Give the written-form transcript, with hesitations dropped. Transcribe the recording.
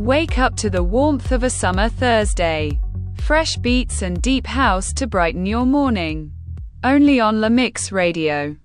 Wake up to the warmth of a summer Thursday. Fresh beats and deep house to brighten your morning. Only on La Mix Radio.